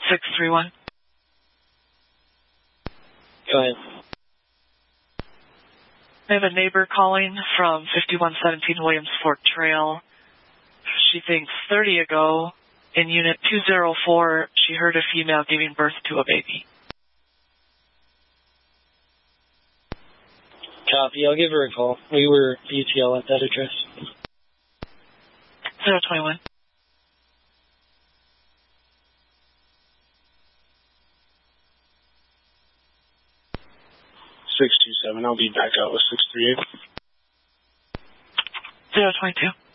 631. Go ahead. I have a neighbor calling from 5117 Williams Fork Trail. She thinks 30 ago in Unit 204, she heard a female giving birth to a baby. Copy. I'll give her a call. We were UTL at that address. 021. 627. I'll be back out with 638. 022.